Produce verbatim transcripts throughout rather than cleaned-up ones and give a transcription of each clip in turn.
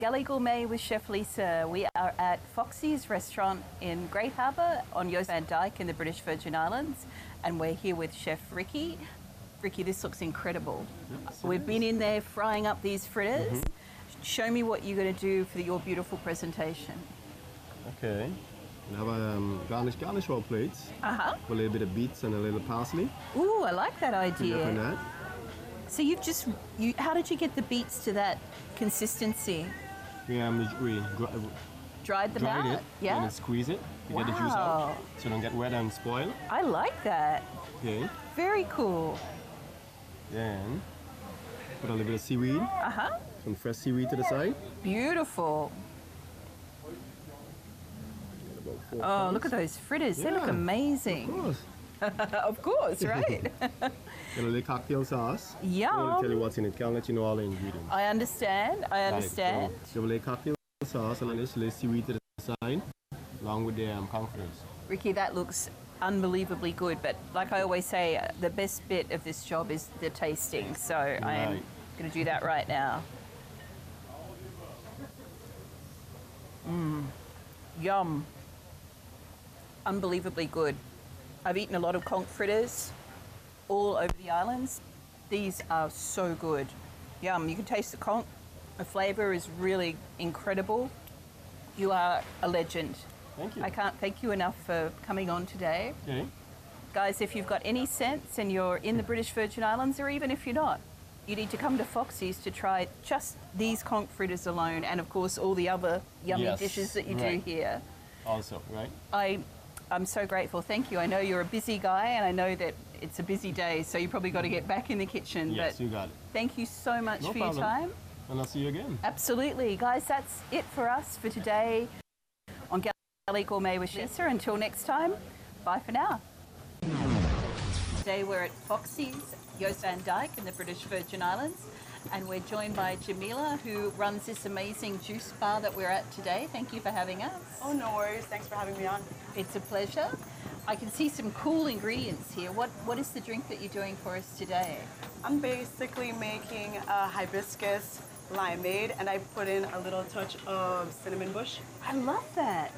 Galley Gourmet with Chef Lisa. We are at Foxy's restaurant in Great Harbour on Joost Van Dyke in the British Virgin Islands, and we're here with Chef Ricky. Ricky, this looks incredible. Yes, We've been in there frying up these fritters. Mm-hmm. Show me what you're going to do for your beautiful presentation. Okay. We have um, garnish garnish our plates. Uh-huh. With a little bit of beets and a little parsley. Ooh, I like that idea. That. So you've just, you, how did you get the beets to that consistency? We, um, we dry, dried them dried out? it, yeah. and then squeeze it to wow. get the juice out, so it don't get wet and spoil. I like that. Okay. Very cool. Then put a little bit of seaweed. Uh-huh. Some fresh seaweed to the side. Beautiful. Oh, pounds. Look at those fritters. Yeah, they look amazing. Of course. Of course, right? Get a little cocktail sauce. Yum. I won't tell you what's in it. Can't let you know all the ingredients. I understand. I understand. So, give a little cocktail sauce and a little seaweed to the side, along with the um, confiters. Ricky, that looks unbelievably good. But like I always say, the best bit of this job is the tasting. So right. I am going to do that right now. Mmm. Yum. Unbelievably good. I've eaten a lot of conch fritters all over the islands. These are so good. Yum. You can taste the conch. The flavour is really incredible. You are a legend. Thank you. I can't thank you enough for coming on today. Okay. Guys, if you've got any sense and you're in the British Virgin Islands, or even if you're not, you need to come to Foxy's to try just these conch fritters alone, and of course all the other yummy yes, dishes that you right. do here. Also, right? I, I'm so grateful. Thank you. I know you're a busy guy, and I know that it's a busy day, so you probably got to get back in the kitchen. Yes, but you got it. Thank you so much no for problem. your time. And I'll see you again. Absolutely. Guys, that's it for us for today on Galley Gourmet with Lisa. Until next time, bye for now. Today we're at Foxy's, Joost Van Dyke in the British Virgin Islands, and we're joined by Jamila, who runs this amazing juice bar that we're at today. Thank you for having us. Oh, no worries. Thanks for having me on. It's a pleasure. I can see some cool ingredients here. What What is the drink that you're doing for us today? I'm basically making a hibiscus limeade, and I put in a little touch of cinnamon bush. I love that.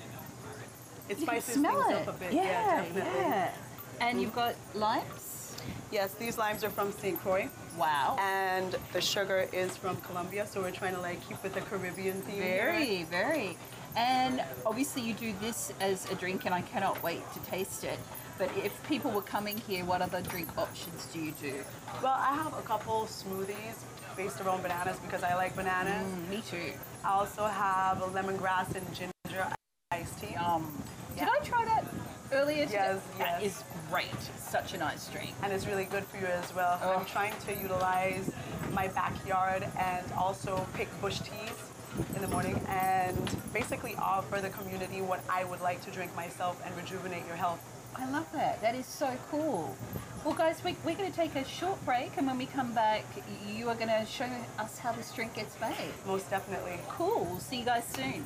It you spices can smell things it. up a bit. Yeah, yeah, definitely. Yeah. And you've got limes? Yes, these limes are from Saint Croix. Wow. And the sugar is from Colombia, so we're trying to like keep with the Caribbean theme. Very, here. very. And obviously you do this as a drink, and I cannot wait to taste it. But if people were coming here, what other drink options do you do? Well, I have a couple smoothies based around bananas because I like bananas. Mm, me too. I also have a lemongrass and ginger iced tea. Um, yeah. Did I try that earlier today? Yes, yes. That is great. Such a nice drink. And it's really good for you as well. Oh. I'm trying to utilize my backyard and also pick bush teas in the morning and basically offer the community what I would like to drink myself and rejuvenate your health. I love that. That is so cool. Well, guys, we, we're going to take a short break, and when we come back, you are going to show us how this drink gets made. Most definitely. Cool. We'll see you guys soon.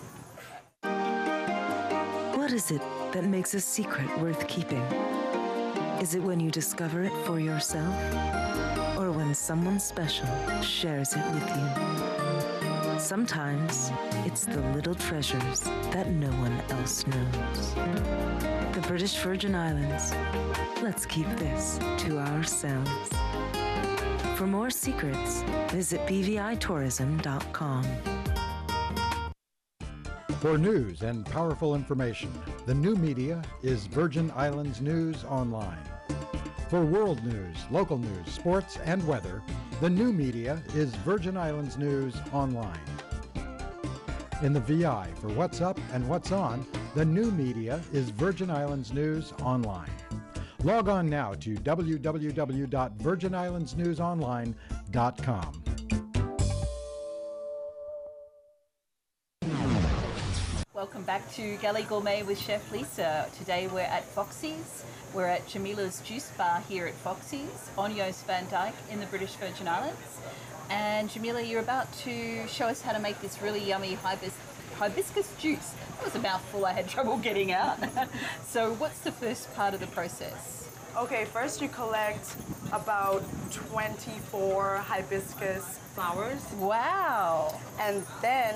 What is it that makes a secret worth keeping? Is it when you discover it for yourself, or when someone special shares it with you? Sometimes it's the little treasures that no one else knows. The British Virgin Islands. Let's keep this to ourselves. For more secrets, visit b v i tourism dot com. For news and powerful information, the new media is Virgin Islands News Online. For world news, local news, sports, and weather, the new media is Virgin Islands News Online. In the V I for what's up and what's on, the new media is Virgin Islands News Online. Log on now to w w w dot virgin islands news online dot com. Welcome back to Galley Gourmet with Chef Lisa. Today we're at Foxy's. We're at Jamila's Juice Bar here at Foxy's on Joost Van Dyke in the British Virgin Islands. And Jamila, you're about to show us how to make this really yummy hibis hibiscus juice. That was a mouthful I had trouble getting out. So what's the first part of the process? Okay, first you collect about twenty-four hibiscus flowers. Wow. And then